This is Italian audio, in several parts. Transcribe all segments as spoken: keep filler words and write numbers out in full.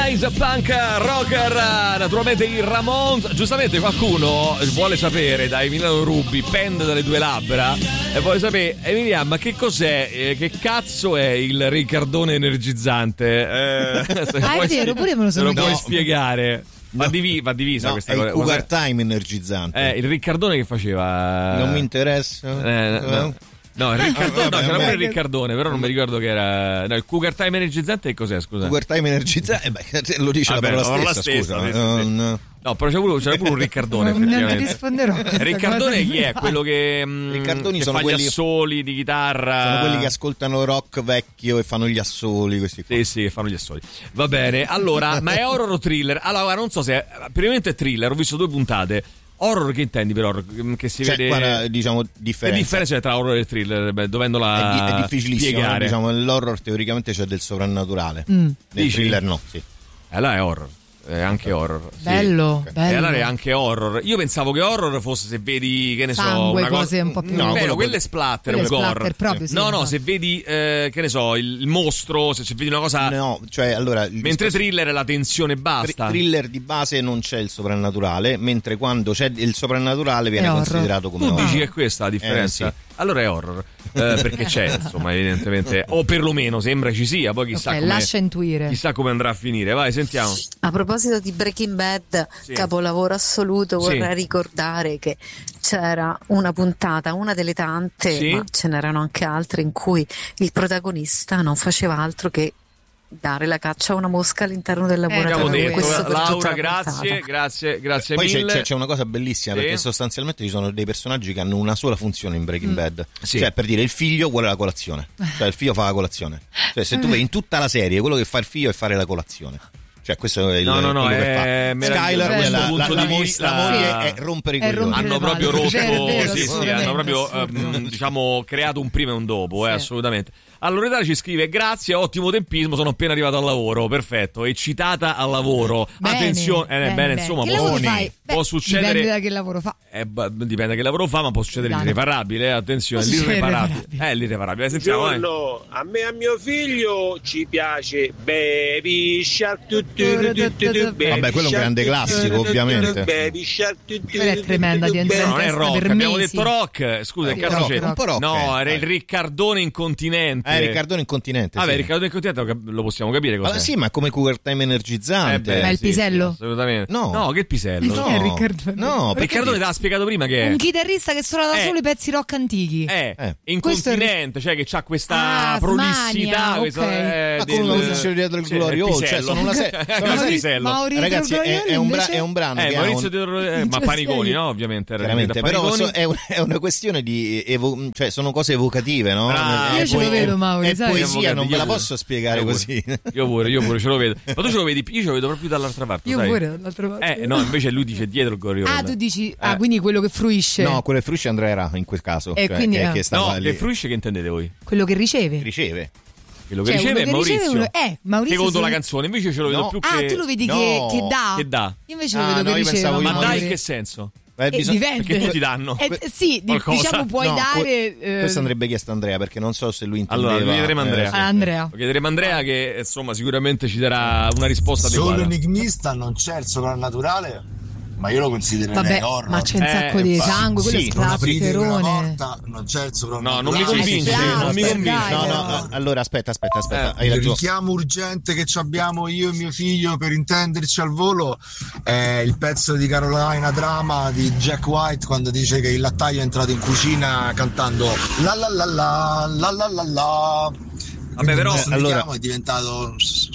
Nice punk rocker, naturalmente i Ramones. Giustamente qualcuno vuole sapere da Emiliano Rubi, pende dalle due labbra, e vuole sapere, Emiliano, ma che cos'è, eh, che cazzo è il Riccardone energizzante? Eh, ah, è vero, pure me lo sono lo puoi no. spiegare? Va, no. divi- va divisa no, questa è cosa. il Cougar Time energizzante. Eh, il Riccardone che faceva? Non mi interessa. Eh, no. No, il Riccardone, ah, vabbè, no, c'era pure il vabbè. Riccardone, però non mi ricordo che era. No, il Cougar Time energizzante che cos'è, scusa? Cougar Time energizzante, eh beh, lo dice Vabbè, la parola no, stessa, la stessa, scusa. sì, sì, no, sì. no. No, però c'era pure, c'era pure un Riccardone, non, non effettivamente. ne risponderò a questa Riccardone cosa. chi è? Quello che, mh, Riccardoni che sono fa quelli- gli assoli di chitarra. Sono quelli che ascoltano rock vecchio e fanno gli assoli, questi qua. Sì, sì, che fanno gli assoli. Va bene, allora, ma è horror o thriller? Allora, non so se è, primeramente è thriller, ho visto due puntate. Horror che intendi per horror? Che si Cioè, vede. guarda, diciamo, Che differenza. differenza c'è tra horror e thriller? Beh, dovendola È, di- è difficilissimo, spiegare. diciamo, nell'horror teoricamente c'è del sovrannaturale. Mm. Nel Dici? thriller no, sì. Eh, là è horror. È anche horror. Sì. Bello, Ok. bello. E allora è anche horror. Io pensavo che horror fosse se vedi, che ne so, sangue, una cosa. cose un po' più No, Vero, quello- quello è splatter, quello un è gore. splatter proprio, sì, no, no, no. se vedi, eh, che ne so, il, il mostro, se, se vedi una cosa. No, cioè, allora, il Mentre discorso- thriller è la tensione e basta. Thr- thriller di base non c'è il soprannaturale, mentre quando c'è il soprannaturale viene È horror. considerato come Tu horror. dici che è questa la differenza? Eh, Allora è horror. Eh, perché c'è, insomma, evidentemente. O perlomeno sembra ci sia, poi chissà Ok, come. lascia intuire. Chissà come andrà a finire. Vai, sentiamo. A proposito di Breaking Bad, Sì. capolavoro assoluto, Sì. vorrei ricordare che c'era una puntata, una delle tante, Sì. ma ce n'erano anche altre, in cui il protagonista non faceva altro che dare la caccia a una mosca all'interno del Abbiamo laboratorio. Eh, detto, Questo per tutta Laura, la grazie, puntata. grazie, grazie Poi c'è, mille. c'è, c'è una cosa bellissima, Sì. perché sostanzialmente ci sono dei personaggi che hanno una sola funzione in Breaking Bad. Sì. Cioè, per dire, il figlio vuole la colazione. Cioè, il figlio fa la colazione. Cioè, se tu vedi in tutta la serie, quello che fa il figlio è fare la colazione. Cioè, questo è il No, no, no, quello che è fa. meraviglioso. Skyler, Da questo la, la, punto la, di moglie- vista- la moglie è rompere i È coglioni. rompere- Hanno proprio Vero, rotto, vero, vero, sì, sì, assolutamente, hanno proprio eh, assolutamente. mh, diciamo creato un prima e un dopo, eh, Sì. assolutamente. Allora Loredana ci scrive: grazie, ottimo tempismo, sono appena arrivato al lavoro, perfetto, eccitata al lavoro. Bene, Attenzione, eh, bene, bene, insomma, che può, lavoro fai? Beh, può succedere. dipende da che lavoro fa. Eh, ba- dipende da che lavoro fa, ma può succedere Dai. l'irreparabile, eh, attenzione, Può succedere l'irreparabile. l'irreparabile. Eh, l'irreparabile, sentiamo, vai. Buongiorno, a me e a mio figlio ci piace Baby Shark tu, tu, tu, tu, tu, tu, Baby Vabbè, quello è un Shark, grande tu, tu, classico, tu, tu, tu, ovviamente. Baby Shark tu, tu, Quella è tu, tu, tremenda, tu, diventa- tu, Non è testa rock, per abbiamo mesi. detto rock. Scusa, Eh, che un cazzo po' c'è? rock, un po' rock, No, eh, era il dai. Riccardone incontinente. Eh, Riccardone incontinente. Vabbè, sì. Riccardo incontinente lo cap- lo possiamo capire cos'è. Ma sì, ma come Cougar Time Eh, energizzante. beh, Ma il sì, pisello? sì, assolutamente. No. No, che il pisello? No, Chi è Riccardone? no, perché Riccardone te l'ha spiegato prima che è. Un chitarrista che suona da Eh. solo i pezzi rock antichi. Eh, Eh. incontinente, cioè che c'ha questa Ah, prolissità, smania, questa, ok. eh, Ma del- come lo dice dietro il sì, Glory Hall, pisello. cioè, sono una se- È sono un una serie- pisello. Maurizio Ragazzi, è, Troiani, è un bra- invece? è un brano Eh, che ha Maurizio un- Teodoro- eh, ma Cioè, Paniconi, sei- no? Ovviamente era Veramente, riferito a però Paniconi. so- è, un- è una questione di evo- cioè sono cose evocative, no? Bravo. È Io ce lo poe- vedo, Mauri, è sai? poesia, non Io ve la pure. posso spiegare Io pure. così. Io pure, io pure ce lo vedo. Ma tu ce lo vedi? Io ce lo vedo proprio dall'altra parte, Io sai? pure, dall'altra parte. Eh, no, invece lui dice dietro il Glory Hall. Ah, tu dici, Eh. ah, quindi quello che fruisce, No, quello che fruisce Andrea era in quel caso, E cioè, quindi, che, eh. che stava No, lì. che fruisce che intendete voi? quello che riceve. Riceve. Quello che Cioè, riceve è uno che Maurizio. riceve, uno- eh, Maurizio Secondo se- la canzone, invece ce lo vedo No. più Ah, che tu lo vedi No. che, che dà? che dà. Io invece lo Ah, vedo no, che io riceve. pensavo Ma io dai, Mauri. in che senso? Eh, Eh, bisogna- dipende. Perché ti danno? Eh, sì, di- Qualcosa? diciamo puoi No, dare. que- eh, Questo andrebbe chiesto a Andrea, perché non so se lui intendeva. Allora, lo chiederemo a Andrea. sì. a Andrea. Lo chiederemo a Andrea che insomma sicuramente ci darà una risposta Solo adeguata. enigmista, non c'è il soprannaturale, ma io lo considererei Vabbè, horror. ma c'è un Eh, sacco di infatti. sangue, quello Sì, è Non aprite quella splatterone. porta, non c'è il No, soprannaturale. non mi convince, Sì, non mi dai, convince. dai, No, però. no, allora aspetta, aspetta, aspetta. Eh, Hai Il ragione. richiamo urgente che ci abbiamo io e mio figlio per intenderci al volo è il pezzo di Carolina Drama di Jack White quando dice che il lattaio è entrato in cucina cantando la la la la la la la la. Vabbè, però- il nostro allora- richiamo è diventato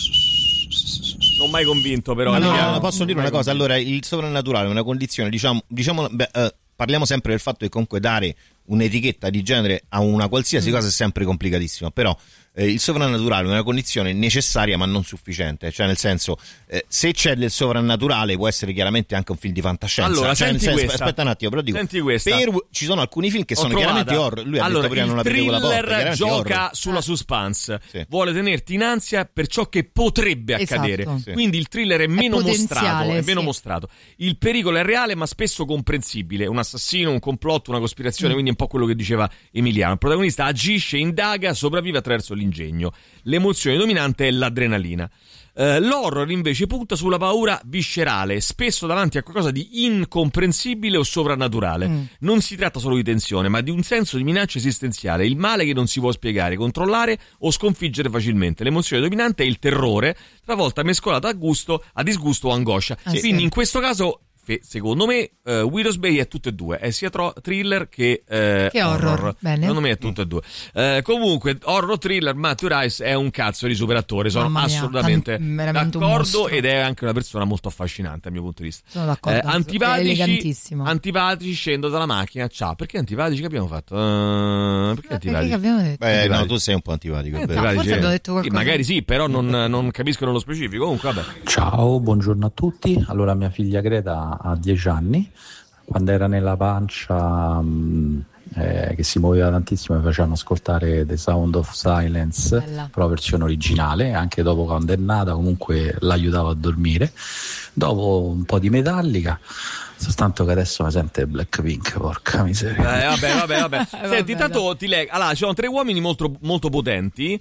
Non mai convinto, però. Allora, Emiliano. posso dire Non una mai cosa? Allora, il sovrannaturale è una condizione, diciamo, diciamo beh, eh, parliamo sempre del fatto che comunque dare un'etichetta di genere a una qualsiasi Mm. cosa è sempre complicatissimo, però eh, il sovrannaturale è una condizione necessaria ma non sufficiente, cioè nel senso eh, se c'è del sovrannaturale può essere chiaramente anche un film di fantascienza. Allora, cioè, nel senti senso, questa. aspetta un attimo, però dico, Senti questa. per- ci sono alcuni film che Ho sono trovata. chiaramente horror, lui ha allora, detto prima non il aprire quella porta, thriller chiaramente gioca horror. sulla suspense, Sì. vuole tenerti in ansia per ciò che potrebbe Esatto. accadere. Sì. Quindi il thriller è meno mostrato, potenziale, è meno sì. mostrato. Il pericolo è reale, ma spesso comprensibile. Un assassino, un complotto, una cospirazione, Mm. quindi è un po' quello che diceva Emiliano. Il protagonista agisce, indaga, sopravvive attraverso l'ingegno. L'emozione dominante è l'adrenalina. Uh, l'horror invece punta sulla paura viscerale, spesso davanti a qualcosa di incomprensibile o sovrannaturale. Mm. Non si tratta solo di tensione, ma di un senso di minaccia esistenziale, il male che non si può spiegare, controllare o sconfiggere facilmente. L'emozione dominante è il terrore, talvolta mescolata a gusto, a disgusto o angoscia. Ah, Quindi sì. in questo caso, secondo me, uh, Widow's Bay è tutte e due, è sia tro- thriller che, uh, che horror. horror. Bene. Secondo me è tutte e due. Uh, comunque, horror thriller, Matthew Rice è un cazzo di superattore, sono Mamma mia, assolutamente tan- d'accordo ed è anche una persona molto affascinante dal mio punto di vista. Sono d'accordo, uh, antipatici, è elegantissimo. Antipatici, scendo dalla macchina, ciao, perché antipatici che abbiamo fatto? Uh, perché eh, antipatici? Perché abbiamo detto? Beh, no, tu sei un po' antipatico. Eh, antipatici. No, forse abbiamo detto qualcosa. Sì, magari sì, però non, non capisco nello specifico. Comunque, vabbè. Ciao, buongiorno a tutti. Allora, mia figlia Greta ha dieci anni. Quando era nella pancia mh, eh, che si muoveva tantissimo, mi facevano ascoltare The Sound of Silence, Bella. però versione originale, anche dopo quando è nata comunque l'aiutava a dormire. Dopo un po' di Metallica, soltanto che adesso mi sente Blackpink, porca miseria. Eh, vabbè, vabbè, vabbè. Senti, intanto ti leggo. Allora, ci sono tre uomini molto, molto potenti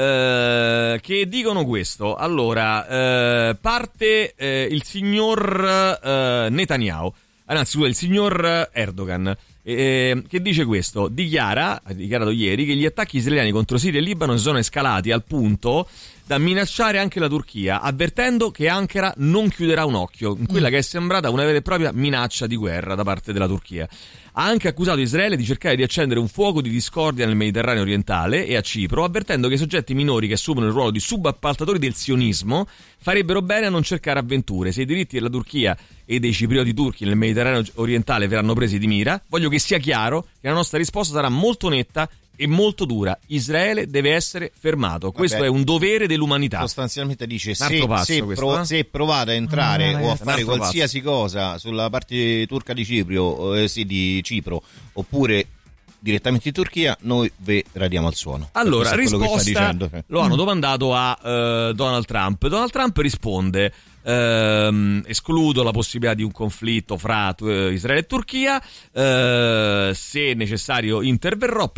eh, che dicono questo. Allora, eh, parte eh, il signor eh, Netanyahu. Anzi, il signor Erdogan, eh, che dice questo, dichiara, ha dichiarato ieri, che gli attacchi israeliani contro Siria e Libano si sono escalati al punto da minacciare anche la Turchia, avvertendo che Ankara non chiuderà un occhio in quella che è sembrata una vera e propria minaccia di guerra da parte della Turchia. Ha anche accusato Israele di cercare di accendere un fuoco di discordia nel Mediterraneo orientale e a Cipro, avvertendo che i soggetti minori che assumono il ruolo di subappaltatori del sionismo farebbero bene a non cercare avventure. Se i diritti della Turchia e dei ciprioti turchi nel Mediterraneo orientale verranno presi di mira, voglio che sia chiaro che la nostra risposta sarà molto netta e molto dura. Israele deve essere fermato. Questo Vabbè, è un dovere dell'umanità. Sostanzialmente dice se, passo se, questo, pro, eh? se provate a entrare oh, o a fare qualsiasi passo. cosa sulla parte turca di Cipro, eh, sì, di Cipro oppure direttamente in Turchia, noi vi radiamo al suono. Allora, risposta dicendo. lo hanno domandato a uh, Donald Trump. Donald Trump risponde: ehm, escludo la possibilità di un conflitto fra uh, Israele e Turchia, uh, se necessario interverrò,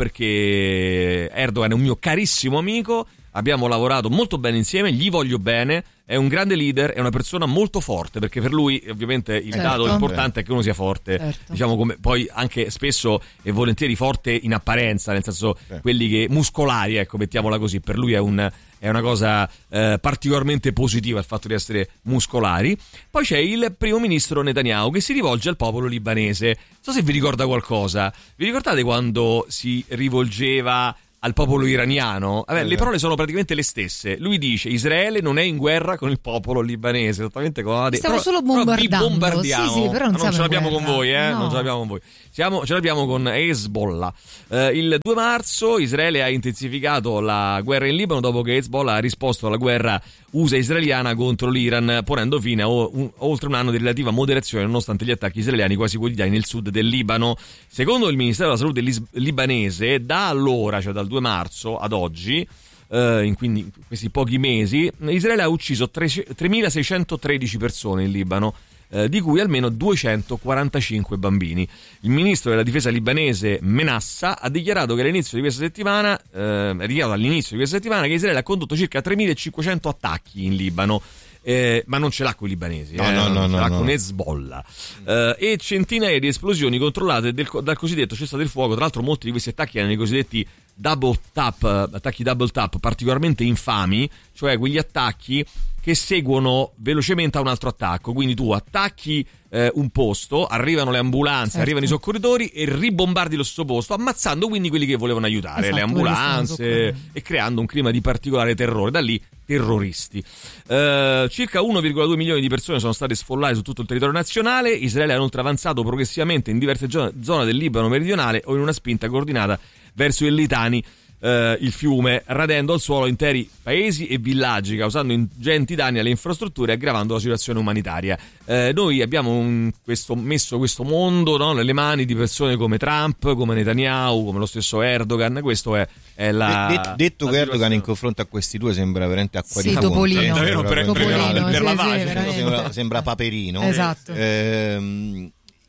perché Erdogan è un mio carissimo amico, abbiamo lavorato molto bene insieme, gli voglio bene, è un grande leader, è una persona molto forte, perché per lui ovviamente il certo. dato importante è che uno sia forte, certo. diciamo, come poi anche spesso e volentieri forte in apparenza, nel senso Sì. quelli che muscolari, ecco, mettiamola così, per lui è un è una cosa eh, particolarmente positiva il fatto di essere muscolari. Poi c'è il primo ministro Netanyahu che si rivolge al popolo libanese. Non so se vi ricorda qualcosa. Vi ricordate quando si rivolgeva al popolo iraniano? Vabbè, le parole sono praticamente le stesse. Lui dice: Israele non è in guerra con il popolo libanese, esattamente come stiamo però, solo però bombardando. vi bombardiamo. Sì, sì, però non, non ce l'abbiamo con guerra. voi, eh? No. Non ce l'abbiamo con voi. Siamo, ce l'abbiamo con Hezbollah. Eh, il due marzo Israele ha intensificato la guerra in Libano dopo che Hezbollah ha risposto alla guerra U S A-israeliana contro l'Iran, ponendo fine a o, un, oltre un anno di relativa moderazione nonostante gli attacchi israeliani quasi quotidiani nel sud del Libano. Secondo il Ministero della Salute lis- libanese, da allora, cioè dal due marzo ad oggi, Uh, in quindi in questi pochi mesi, Israele ha ucciso tremilaseicentotredici persone in Libano, uh, di cui almeno duecentoquarantacinque bambini. Il ministro della difesa libanese Menassa ha dichiarato che all'inizio di questa settimana, uh, ha dichiarato all'inizio di questa settimana che Israele ha condotto circa tremilacinquecento attacchi in Libano. Eh, ma non ce l'ha con i libanesi, no, eh, no, no, ce no, l'ha no. con Hezbollah, eh, e centinaia di esplosioni controllate del, dal cosiddetto cessate il fuoco. Tra l'altro molti di questi attacchi erano i cosiddetti double tap, attacchi double tap particolarmente infami, cioè quegli attacchi che seguono velocemente a un altro attacco. Quindi tu attacchi eh, un posto, arrivano le ambulanze, certo. arrivano i soccorritori e ribombardi lo stesso posto, ammazzando quindi quelli che volevano aiutare, esatto, le ambulanze, e creando un clima di particolare terrore. Da lì terroristi. Uh, circa uno virgola due milioni di persone sono state sfollate su tutto il territorio nazionale. Israele ha inoltre avanzato progressivamente in diverse zone del Libano meridionale o in una spinta coordinata verso il Litani, uh, il fiume, radendo al suolo interi paesi e villaggi, causando ingenti danni alle infrastrutture e aggravando la situazione umanitaria. Uh, noi abbiamo un, questo, messo questo mondo, no, nelle mani di persone come Trump, come Netanyahu, come lo stesso Erdogan. Questo è È la, De- de- detto la che Erdogan in confronto a questi due sembra veramente acqua di sì, fonte. Topolino. Sembra Davvero, per- proprio- per- per sì, la sì, pace. veramente. sembra, sembra Paperino. Esatto. Ehm,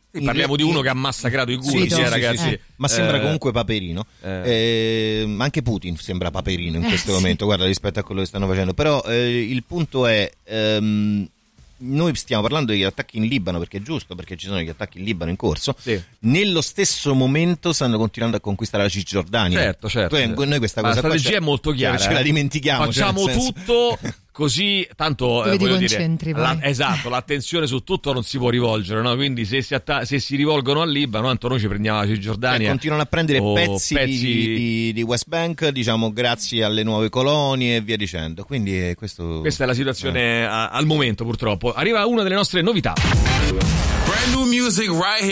Sì, parliamo di uno che ha massacrato i curdi, sì, eh, sì, ragazzi. sì, sì. Ma sembra Eh, comunque Paperino. eh. Eh, anche Putin sembra Paperino in Eh, questo sì. momento, guarda, rispetto a quello che stanno facendo. Però eh, il punto è, ehm, noi stiamo parlando degli attacchi in Libano, perché è giusto, perché ci sono gli attacchi in Libano in corso. Sì. Nello stesso momento stanno continuando a conquistare la Cisgiordania. Certo, certo. Noi, certo. noi questa Ma cosa la qua strategia ce- è molto chiara. ce la eh. dimentichiamo. cioè, Facciamo nel senso- tutto così, tanto Dove eh, ti voglio dire, concentri, poi. la- esatto, l'attenzione su tutto non si può rivolgere, no? Quindi se si, atta- se si rivolgono al Libano, tanto noi ci prendiamo la Cisgiordania. Eh, continuano a prendere o pezzi, pezzi- Di, di, di West Bank, diciamo, grazie alle nuove colonie e via dicendo. Quindi eh, questo Questa è la situazione a- al momento, purtroppo. Arriva una delle nostre novità. Brand new music right here.